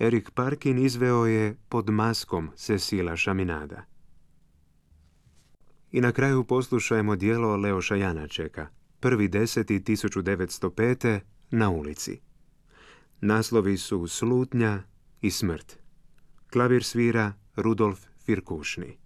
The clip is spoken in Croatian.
Erik Parkin izveo je Pod maskom Cecila Chaminada. I na kraju poslušajmo djelo Leoša Janačeka, 1.10.1905. na ulici. Naslovi su Slutnja i Smrt. Klavir svira Rudolf Firkušni.